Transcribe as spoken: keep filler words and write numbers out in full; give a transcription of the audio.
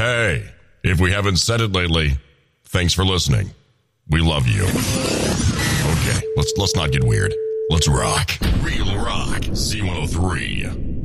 Hey, if we haven't said it lately, thanks for listening. We love you. Okay, let's let's not get weird. Let's rock. Real rock. C one oh three.